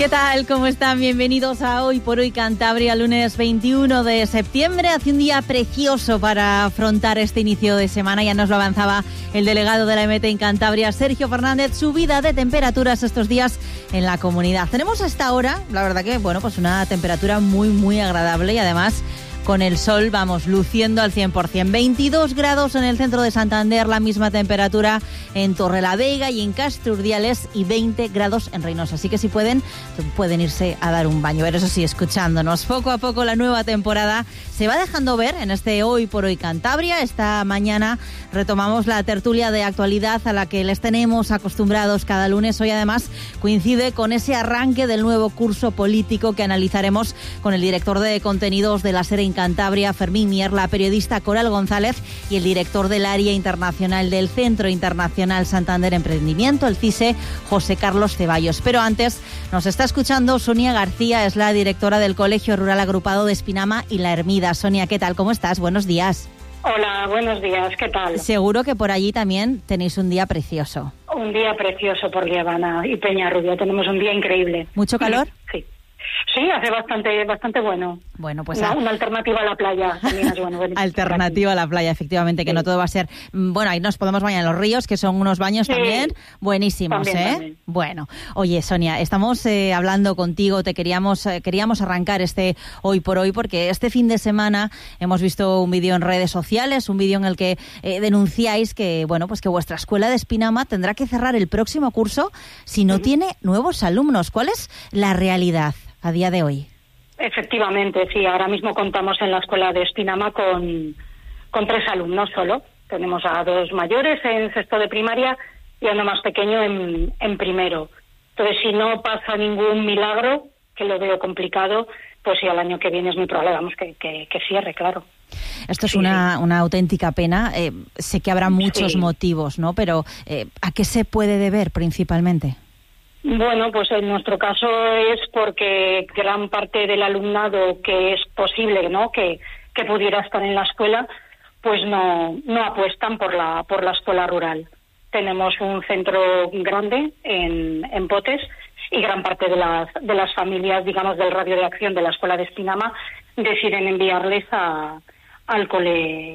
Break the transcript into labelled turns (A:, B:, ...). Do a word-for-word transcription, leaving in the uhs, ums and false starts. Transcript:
A: ¿Qué tal? ¿Cómo están? Bienvenidos a Hoy por Hoy Cantabria, lunes veintiuno de septiembre. Hace un día precioso para afrontar este inicio de semana. Ya nos lo avanzaba el delegado de la M T en Cantabria, Sergio Fernández, subida de temperaturas estos días en la comunidad. Tenemos hasta ahora, la verdad que, bueno, pues una temperatura muy, muy agradable y además con el sol vamos luciendo al cien por ciento. veintidós grados en el centro de Santander, la misma temperatura en Torrelavega y en Casturdiales y veinte grados en Reynosa. Así que si pueden, pueden irse a dar un baño. Pero eso sí, escuchándonos. Poco a poco la nueva temporada se va dejando ver en este Hoy por Hoy Cantabria. Esta mañana retomamos la tertulia de actualidad a la que les tenemos acostumbrados cada lunes. Hoy además coincide con ese arranque del nuevo curso político que analizaremos con el director de contenidos de la SER en Cantabria, Fermín Mier, la periodista Coral González y el director del área internacional del Centro Internacional Santander Emprendimiento, el CISE, José Carlos Ceballos. Pero antes nos está escuchando Sonia García, es la directora del Colegio Rural Agrupado de Espinama y La Hermida. Sonia, ¿qué tal? ¿Cómo estás? Buenos días.
B: Hola, buenos días, ¿qué tal?
A: Seguro que por allí también tenéis un día precioso.
B: Un día precioso por Liebana y Peñarrubia, tenemos un día increíble.
A: ¿Mucho calor?
B: Sí. Sí, hace bastante bastante bueno.
A: Bueno, pues
B: una,
A: a...
B: una alternativa a la playa también es bueno.
A: Alternativa a la playa, efectivamente, que sí. No todo va a ser... Bueno, ahí nos podemos bañar en los ríos, que son unos baños sí. también buenísimos,
B: también,
A: ¿eh?
B: También.
A: Bueno, oye, Sonia, estamos eh, hablando contigo, te queríamos eh, queríamos arrancar este Hoy por Hoy, porque este fin de semana hemos visto un vídeo en redes sociales, un vídeo en el que eh, denunciáis que, bueno, pues que vuestra escuela de Espinama tendrá que cerrar el próximo curso si no sí. tiene nuevos alumnos. ¿Cuál es la realidad a día de hoy?
B: Efectivamente, sí. Ahora mismo contamos en la escuela de Espinama con, con tres alumnos solo. Tenemos a dos mayores en sexto de primaria y a uno más pequeño en, en primero. Entonces, si no pasa ningún milagro, que lo veo complicado, pues sí, al año que viene es muy probable, vamos, que, que, que cierre, claro.
A: Esto es
B: sí,
A: una,
B: sí.
A: una auténtica pena. Eh, sé que habrá muchos
B: sí.
A: motivos, ¿no? Pero eh, ¿a qué se puede deber principalmente?
B: Bueno, pues en nuestro caso es porque gran parte del alumnado que es posible, ¿no?, que, que pudiera estar en la escuela, pues no no apuestan por la por la escuela rural. Tenemos un centro grande en, en Potes y gran parte de las de las familias, digamos, del radio de acción de la escuela de Espinama deciden enviarles a al cole